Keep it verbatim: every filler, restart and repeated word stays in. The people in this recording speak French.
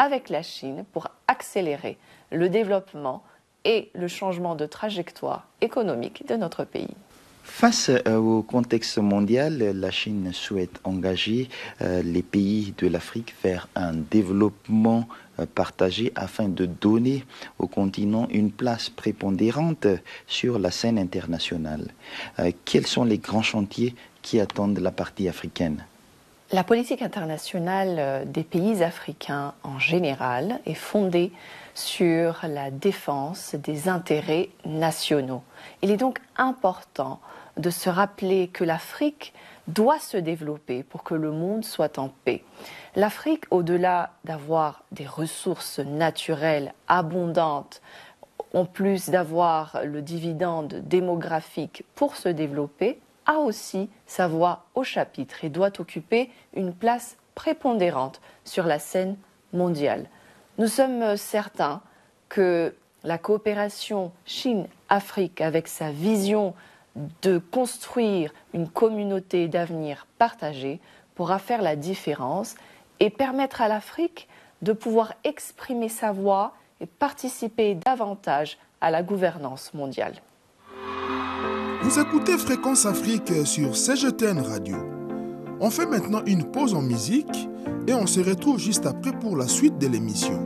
avec la Chine pour accélérer le développement et le changement de trajectoire économique de notre pays. Face au contexte mondial, la Chine souhaite engager les pays de l'Afrique vers un développement partagé afin de donner au continent une place prépondérante sur la scène internationale. Quels sont les grands chantiers qui attendent la partie africaine ? La politique internationale des pays africains en général est fondée sur la défense des intérêts nationaux. Il est donc important de se rappeler que l'Afrique doit se développer pour que le monde soit en paix. L'Afrique, au-delà d'avoir des ressources naturelles abondantes, en plus d'avoir le dividende démographique pour se développer, a aussi sa voix au chapitre et doit occuper une place prépondérante sur la scène mondiale. Nous sommes certains que la coopération Chine-Afrique, avec sa vision de construire une communauté d'avenir partagée, pourra faire la différence et permettre à l'Afrique de pouvoir exprimer sa voix et participer davantage à la gouvernance mondiale. Vous écoutez Fréquence Afrique sur C G T N Radio. On fait maintenant une pause en musique et on se retrouve juste après pour la suite de l'émission.